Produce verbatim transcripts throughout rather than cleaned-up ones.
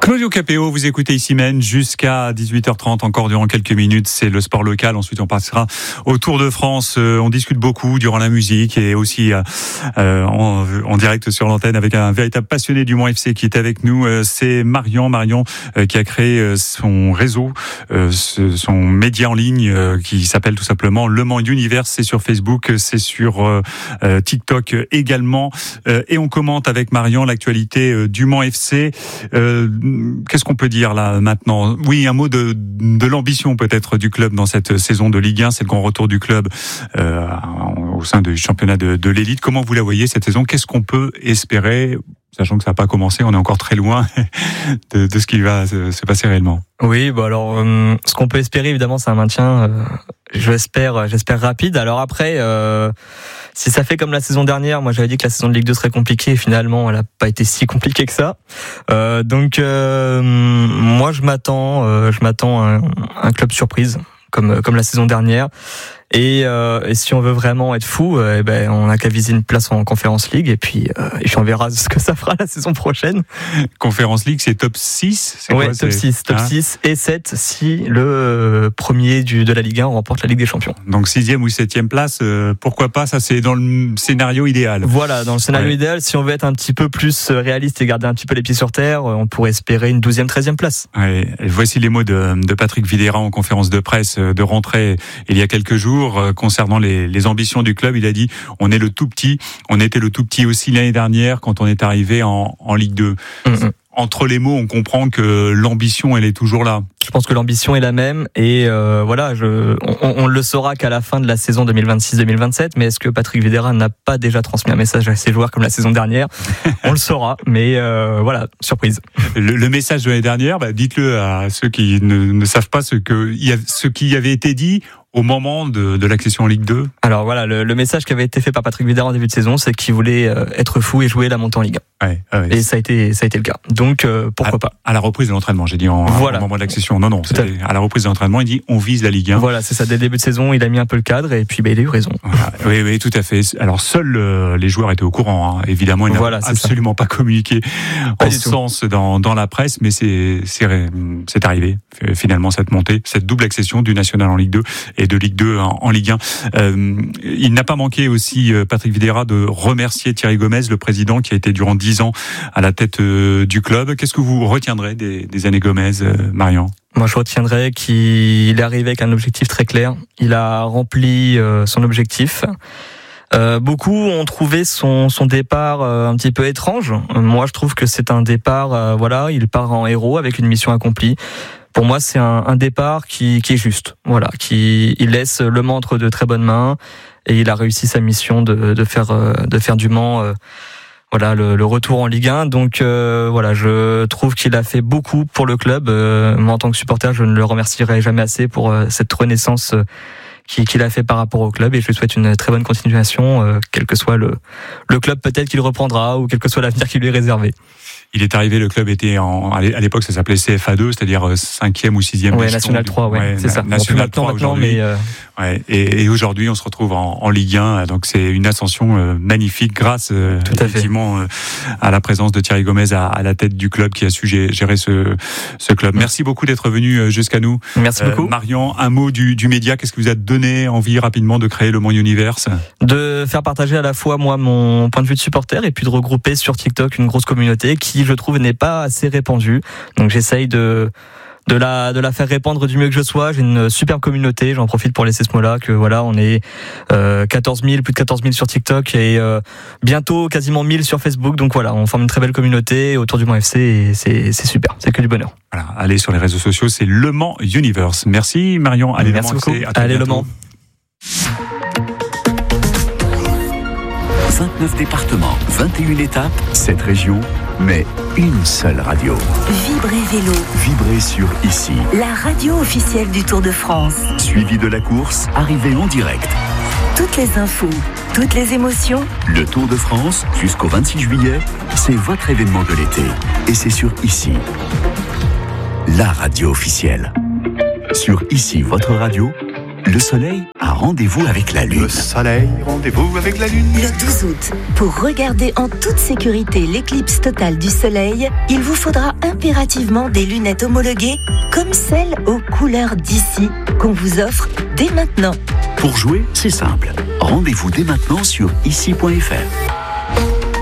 Claudio Capéo, vous écoutez ici même jusqu'à dix-huit heures trente, encore durant quelques minutes, c'est le sport local. Ensuite, on passera au Tour de France. Euh, on discute beaucoup durant la musique et aussi euh, en, en direct sur l'antenne avec un véritable passionné du Mans F C qui est avec nous. Euh, c'est Marion, Marion euh, qui a créé son réseau, euh, son média en ligne euh, qui s'appelle tout simplement Le Mans Universe. C'est sur Facebook, c'est sur euh, euh, TikTok également. Euh, et on commente avec Marion l'actualité euh, du Mans F C. Euh, Qu'est-ce qu'on peut dire là maintenant ? Oui, un mot de, de l'ambition peut-être du club dans cette saison de Ligue un. C'est le grand retour du club euh, au sein du championnat de, de l'élite. Comment vous la voyez cette saison ? Qu'est-ce qu'on peut espérer ? Sachant que ça n'a pas commencé, on est encore très loin de, de ce qui va se, se passer réellement. Oui, bah alors, euh, ce qu'on peut espérer évidemment, c'est un maintien. Euh, j'espère, j'espère rapide. Alors après, euh, si ça fait comme la saison dernière, moi j'avais dit que la saison de Ligue deux serait compliquée. Et finalement, elle n'a pas été si compliquée que ça. Euh, donc, euh, moi je m'attends, euh, je m'attends à un, un club surprise, comme comme la saison dernière. Et, euh, et si on veut vraiment être fou, euh, eh ben on n'a qu'à viser une place en Conference League et puis euh, et puis on verra ce que ça fera la saison prochaine. Conference League, c'est top six, c'est ouais, quoi, top c'est... six, top hein six et sept si le premier du de la Ligue un remporte la Ligue des Champions. Donc sixième ou septième place, euh, pourquoi pas, ça c'est dans le scénario idéal. Voilà, dans le scénario ouais. idéal, si on veut être un petit peu plus réaliste et garder un petit peu les pieds sur terre, on pourrait espérer une douzième, treizième place. Ouais. Voici les mots de, de Patrick Vieira en conférence de presse de rentrée il y a quelques jours euh, concernant Les, les ambitions du club. Il a dit on est le tout petit, on était le tout petit aussi l'année dernière quand on est arrivé en, en Ligue deux. Mmh. Entre les mots, on comprend que l'ambition, elle est toujours là. Je pense que l'ambition est la même et euh, voilà, je, on, on le saura qu'à la fin de la saison deux mille vingt-six deux mille vingt-sept. Mais est-ce que Patrick Vieira n'a pas déjà transmis un message à ses joueurs comme la saison dernière ? On le saura, mais euh, voilà, surprise. Le, le message de l'année dernière, bah, dites-le à ceux qui ne, ne savent pas ce que y a, ce qui avait été dit au moment de, de l'accession en Ligue deux. Alors voilà, le, le message qui avait été fait par Patrick Vieira en début de saison, c'est qu'il voulait euh, être fou et jouer la montée en Ligue un. Ouais, ouais, et ça a été, ça a été le cas. Donc euh, pourquoi à, pas. À la reprise de l'entraînement, j'ai dit en, voilà. au moment de l'accession. Non, non, c'était à, à la reprise de l'entraînement, il dit on vise la Ligue un. Voilà, c'est ça. Dès le début de saison, il a mis un peu le cadre et puis bah, il a eu raison. Voilà. Oui, oui, tout à fait. Alors seuls euh, les joueurs étaient au courant. Hein. Évidemment, ils voilà, n'ont absolument ça. pas communiqué pas en ce sens dans, dans la presse, mais c'est, c'est, c'est arrivé finalement cette montée, cette double accession du National en Ligue deux et de Ligue deux en, en Ligue un. Euh, il n'a pas manqué aussi, Patrick Vieira, de remercier Thierry Gomez, le président, qui a été durant dix ans à la tête euh, du club. Qu'est-ce que vous retiendrez des, des années Gomez, euh, Marion ? Moi, je retiendrai qu'il est arrivé avec un objectif très clair. Il a rempli euh, son objectif. Euh, beaucoup ont trouvé son, son départ euh, un petit peu étrange. Moi, je trouve que c'est un départ, euh, voilà, il part en héros avec une mission accomplie. Pour moi, c'est un, un départ qui, qui est juste. Voilà, qui il laisse Le Mans entre de très bonnes mains et il a réussi sa mission de, de faire, de faire du Mans, euh, voilà, le, le retour en Ligue un. Donc euh, voilà, je trouve qu'il a fait beaucoup pour le club. Euh, moi, en tant que supporter, je ne le remercierai jamais assez pour euh, cette renaissance euh, qu'il a fait par rapport au club et je lui souhaite une très bonne continuation, euh, quel que soit le, le club peut-être qu'il reprendra ou quel que soit l'avenir qui lui est réservé. Il est arrivé, le club était en, à l'époque ça s'appelait C F A deux, c'est-à-dire cinquième ou sixième. Ouais, National trois, ouais, ouais c'est ça. National trois aujourd'hui. Mais euh... ouais, et, et aujourd'hui, on se retrouve en, en Ligue un, donc c'est une ascension euh, magnifique grâce euh, effectivement euh, à la présence de Thierry Gomez à, à la tête du club qui a su gérer ce, ce club. Merci beaucoup d'être venu jusqu'à nous. Merci beaucoup. Euh, Marion, un mot du, du média, qu'est-ce qui vous a donné envie rapidement de créer le Mans Universe ? De faire partager à la fois moi mon point de vue de supporter et puis de regrouper sur TikTok une grosse communauté qui, je trouve, n'est pas assez répandue. Donc j'essaye de de la de la faire répandre du mieux que je sois. J'ai une superbe communauté, j'en profite pour laisser ce mot-là, que voilà, on est euh, quatorze mille, plus de quatorze mille sur TikTok et euh, bientôt quasiment mille sur Facebook. Donc voilà, on forme une très belle communauté autour du Mans F C et c'est c'est super, c'est que du bonheur. Voilà, allez sur les réseaux sociaux, c'est Le Mans Universe. Merci Marion, allez Merci Le Mans beaucoup. F C, allez Le Mans. vingt-neuf départements, vingt et une étapes, sept régions, mais une seule radio. Vibrez Vélo. Vibrez sur Ici. La radio officielle du Tour de France. Suivi de la course, arrivée en direct. Toutes les infos, toutes les émotions. Le Tour de France, jusqu'au vingt-six juillet, c'est votre événement de l'été. Et c'est sur Ici. La radio officielle. Sur Ici, votre radio, Le soleil a rendez-vous avec la lune. Le soleil, rendez-vous avec la lune. Le douze août, pour regarder en toute sécurité l'éclipse totale du soleil, il vous faudra impérativement des lunettes homologuées comme celles aux couleurs d'ici qu'on vous offre dès maintenant. Pour jouer, c'est simple. Rendez-vous dès maintenant sur ici point f r.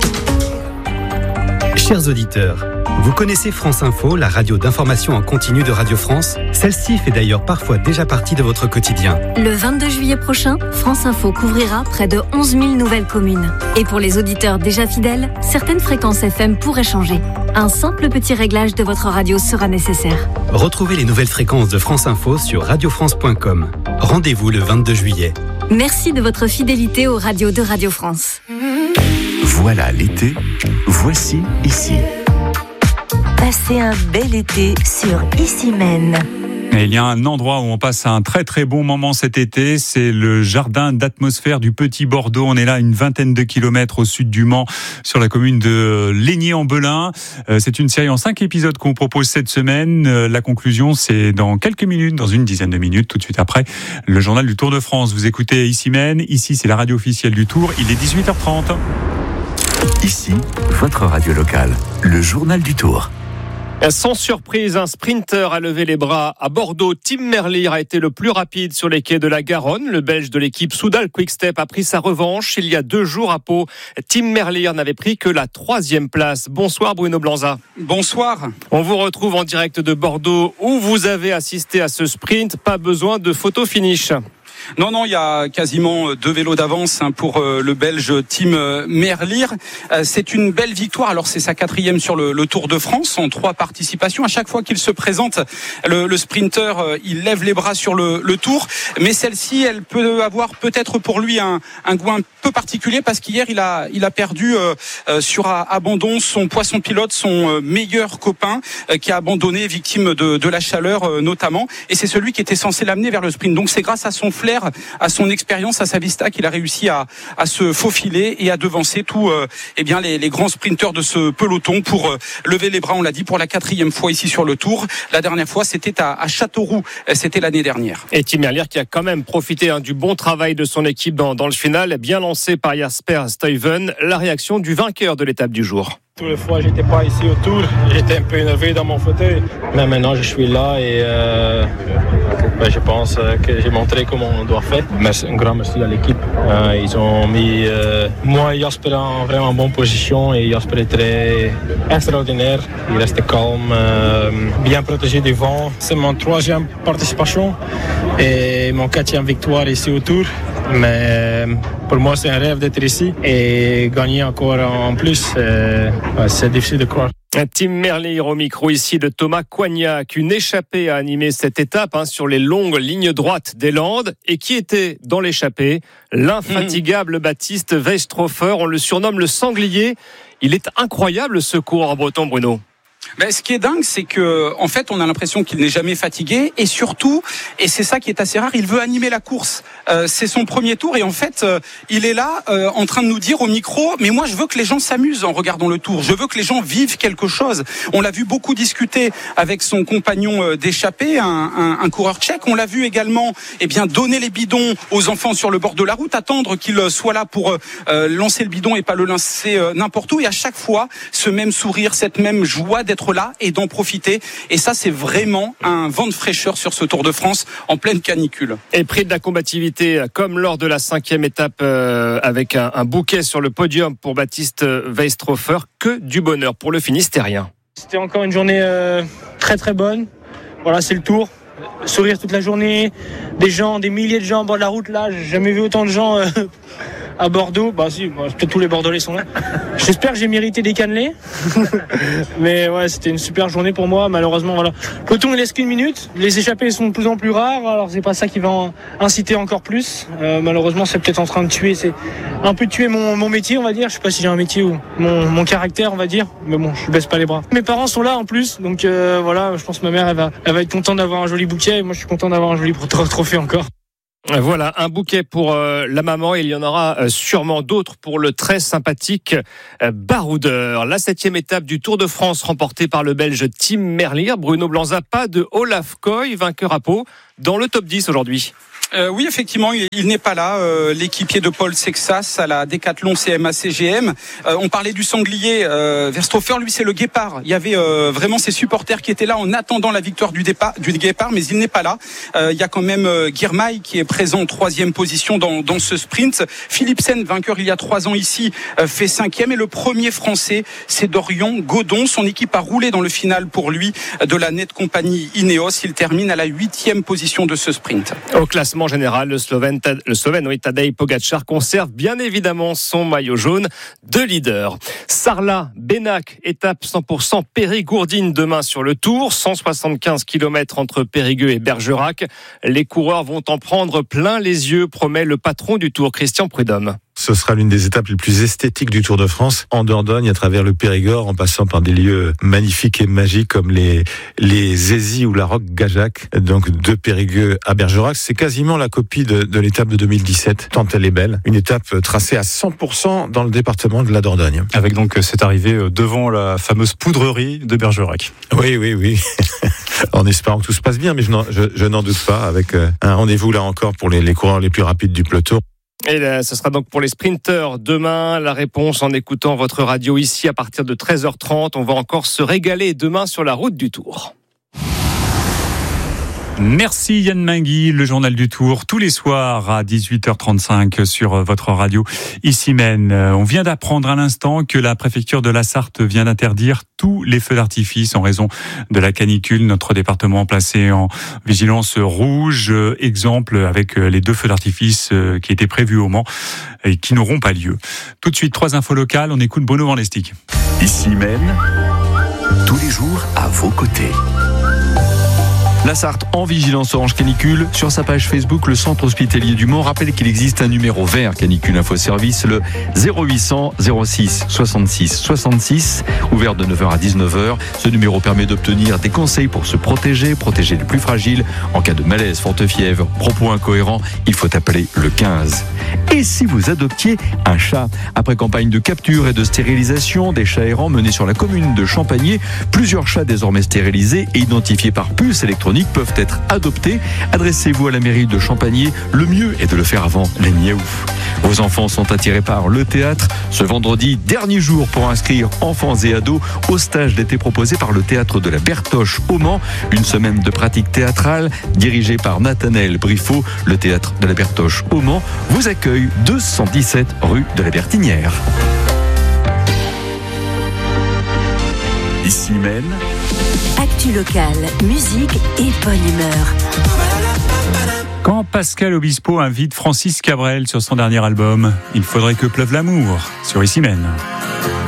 Chers auditeurs, vous connaissez France Info, la radio d'information en continu de Radio France? Celle-ci fait d'ailleurs parfois déjà partie de votre quotidien. Le vingt-deux juillet prochain, France Info couvrira près de onze mille nouvelles communes. Et pour les auditeurs déjà fidèles, certaines fréquences F M pourraient changer. Un simple petit réglage de votre radio sera nécessaire. Retrouvez les nouvelles fréquences de France Info sur radio france point com. Rendez-vous le vingt-deux juillet. Merci de votre fidélité aux radios de Radio France. Voilà l'été, voici ici. Passez un bel été sur Issy-Mène. Et il y a un endroit où on passe un très très bon moment cet été, c'est le jardin d'atmosphère du Petit Bordeaux. On est là une vingtaine de kilomètres au sud du Mans, sur la commune de Laigné-en-Belin. C'est une série en cinq épisodes qu'on propose cette semaine. La conclusion, c'est dans quelques minutes, dans une dizaine de minutes, tout de suite après le journal du Tour de France. Vous écoutez Issy-Mène, ici c'est la radio officielle du Tour, il est dix-huit heures trente. Ici, votre radio locale, le journal du Tour. Sans surprise, un sprinter a levé les bras à Bordeaux. Tim Merlier a été le plus rapide sur les quais de la Garonne. Le Belge de l'équipe Soudal Quick-Step a pris sa revanche il y a deux jours à Pau. Tim Merlier n'avait pris que la troisième place. Bonsoir Bruno Blanza. Bonsoir. On vous retrouve en direct de Bordeaux où vous avez assisté à ce sprint. Pas besoin de photo finish. Non, non, il y a quasiment deux vélos d'avance pour le Belge Tim Merlier. C'est une belle victoire. Alors, c'est sa quatrième sur le, le Tour de France en trois participations. À chaque fois qu'il se présente, le, le sprinter, il lève les bras sur le, le Tour. Mais celle-ci, elle peut avoir peut-être pour lui un, un goût un peu particulier parce qu'hier, il a, il a perdu euh, sur abandon son poisson pilote, son meilleur copain euh, qui a abandonné, victime de, de la chaleur euh, notamment. Et c'est celui qui était censé l'amener vers le sprint. Donc, c'est grâce à son flair, à son expérience, à sa vista, qu'il a réussi à, à se faufiler et à devancer tous euh, eh bien les, les grands sprinteurs de ce peloton pour euh, lever les bras, on l'a dit, pour la quatrième fois ici sur le Tour. La dernière fois, c'était à, à Châteauroux, c'était l'année dernière. Et Tim Merlier qui a quand même profité hein, du bon travail de son équipe dans, dans le final, bien lancé par Jasper Stuyven. La réaction du vainqueur de l'étape du jour. Toutes les fois, j'étais pas ici au Tour, j'étais un peu énervé dans mon fauteuil. Mais maintenant, je suis là et euh, ben, je pense que j'ai montré comment on doit faire. Merci, un grand merci à l'équipe. Euh, ils ont mis euh, moi et Jasper en vraiment bonne position et Jasper est très extraordinaire. Il reste calme, euh, bien protégé du vent. C'est mon troisième participation et mon quatrième victoire ici au Tour. Mais pour moi, c'est un rêve d'être ici et gagner encore en plus, euh, c'est difficile de croire. Tim Merlier au micro ici de Thomas Coignac. Une échappée a animé cette étape hein, sur les longues lignes droites des Landes. Et qui était dans l'échappée? L'infatigable mmh. Baptiste Weistrofer. On le surnomme le sanglier. Il est incroyable ce coureur breton, Bruno. Ben, ce qui est dingue, c'est que en fait, on a l'impression qu'il n'est jamais fatigué et surtout, et c'est ça qui est assez rare, il veut animer la course. Euh, c'est son premier tour et en fait, euh, il est là euh, en train de nous dire au micro, mais moi, je veux que les gens s'amusent en regardant le Tour. Je veux que les gens vivent quelque chose. On l'a vu beaucoup discuter avec son compagnon euh, d'échappée, un, un, un coureur tchèque. On l'a vu également, eh bien, donner les bidons aux enfants sur le bord de la route, attendre qu'il soit là pour euh, lancer le bidon et pas le lancer euh, n'importe où. Et à chaque fois, ce même sourire, cette même joie d'être là et d'en profiter. Et ça, c'est vraiment un vent de fraîcheur sur ce Tour de France en pleine canicule. Et près de la combativité, comme lors de la cinquième étape euh, avec un, un bouquet sur le podium pour Baptiste Weistrofer, que du bonheur pour le Finistérien. C'était encore une journée euh, très très bonne. Voilà, c'est le Tour. Sourire toute la journée, des gens, des milliers de gens au bord de la route. Là, j'ai jamais vu autant de gens euh, à Bordeaux. Bah si, bah, peut-être tous les Bordelais sont là. J'espère que j'ai mérité des cannelés. Mais ouais, c'était une super journée pour moi. Malheureusement, voilà. Le peloton, il laisse qu'une minute. Les échappées sont de plus en plus rares. Alors c'est pas ça qui va en inciter encore plus. Euh, malheureusement, c'est peut-être en train de tuer. C'est un peu tuer mon, mon métier, on va dire. Je sais pas si j'ai un métier ou mon, mon caractère, on va dire. Mais bon, je baisse pas les bras. Mes parents sont là en plus. Donc euh, voilà, je pense que ma mère, elle va, elle va être contente d'avoir un joli bouquet. Et moi, je suis content d'avoir un joli trophée encore. Voilà, un bouquet pour euh, la maman. Il y en aura euh, sûrement d'autres pour le très sympathique euh, baroudeur. La septième étape du Tour de France remportée par le Belge Tim Merlier. Bruno Blanza, pas de Olaf Koy, vainqueur à Pau, dans le top dix aujourd'hui. Euh, oui, effectivement, il, il n'est pas là. Euh, l'équipier de Paul Sexas à la Décathlon C M A C G M. Euh, on parlait du sanglier. Euh, Verstauffer, lui, c'est le guépard. Il y avait euh, vraiment ses supporters qui étaient là en attendant la victoire du, départ, du guépard, mais il n'est pas là. Euh, il y a quand même euh, Girmay qui est présent en troisième position dans, dans ce sprint. Philipsen, vainqueur il y a trois ans ici, euh, fait cinquième. Et le premier Français, c'est Dorian Godon. Son équipe a roulé dans le final pour lui de la Net Compagnie Ineos. Il termine à la huitième position de ce sprint. Au classement général, le Slovène, le Slovène oui, Tadej Pogačar conserve bien évidemment son maillot jaune de leader. Sarlat, Benac, étape cent pour cent Périgourdine demain sur le Tour, cent soixante-quinze kilomètres entre Périgueux et Bergerac. Les coureurs vont en prendre plein les yeux, promet le patron du Tour, Christian Prudhomme. Ce sera l'une des étapes les plus esthétiques du Tour de France, en Dordogne, à travers le Périgord, en passant par des lieux magnifiques et magiques comme les les Aisies ou la Roque-Gajac, donc de Périgueux à Bergerac. C'est quasiment la copie de, de l'étape de deux mille dix-sept, tant elle est belle. Une étape tracée à cent pour cent dans le département de la Dordogne. Avec donc cette arrivée devant la fameuse poudrerie de Bergerac. Oui, oui, oui. En espérant que tout se passe bien, mais je n'en, je, je n'en doute pas, avec un rendez-vous là encore pour les, les coureurs les plus rapides du peloton. Et là, ce sera donc pour les sprinteurs demain. La réponse en écoutant votre radio ici à partir de treize heures trente. On va encore se régaler demain sur la route du Tour. Merci Yann Mingui, le journal du Tour, tous les soirs à dix-huit heures trente-cinq sur votre radio Issy-Mène. On vient d'apprendre à l'instant que la préfecture de la Sarthe vient d'interdire tous les feux d'artifice en raison de la canicule. Notre département placé en vigilance rouge, exemple avec les deux feux d'artifice qui étaient prévus au Mans et qui n'auront pas lieu. Tout de suite, trois infos locales, on écoute Bruno Van Lestic. Issy-Mène, tous les jours à vos côtés. La Sarthe en vigilance orange canicule. Sur sa page Facebook, le centre hospitalier du Mans rappelle qu'il existe un numéro vert canicule info service, le zéro huit cents zéro six soixante-six soixante-six, ouvert de neuf heures à dix-neuf heures. Ce numéro permet d'obtenir des conseils pour se protéger, protéger les plus fragiles. En cas de malaise, forte fièvre, propos incohérents, il faut appeler le quinze. Et si vous adoptiez un chat? Après campagne de capture et de stérilisation des chats errants menée sur la commune de Champagné, plusieurs chats désormais stérilisés et identifiés par puce électronique peuvent être adoptés. Adressez-vous à la mairie de Champagné. Le mieux est de le faire avant les miaou. Vos enfants sont attirés par le théâtre. Ce vendredi, dernier jour pour inscrire enfants et ados au stage d'été proposé par le théâtre de la Bertoche au Mans. Une semaine de pratique théâtrale dirigée par Nathanaël Briffaut. Le théâtre de la Bertoche au Mans vous accueille deux cent dix-sept rue de la Bertinière. Issy-Mène. Actu locale, musique et bonne humeur. Quand Pascal Obispo invite Francis Cabrel sur son dernier album, il faudrait que pleuve l'amour sur Issy-Mène.